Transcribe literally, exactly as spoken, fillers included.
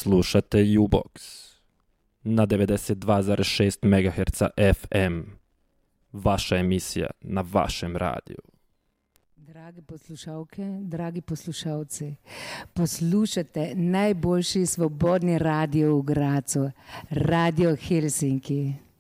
Slušate U-Box na devedeset dva zarez šest megaherca F M. Vaša emisija na vašem radiju. Drage poslušalke, dragi poslušalci, poslušate najboljši svobodni radio v Gracu, Radio Helsinki.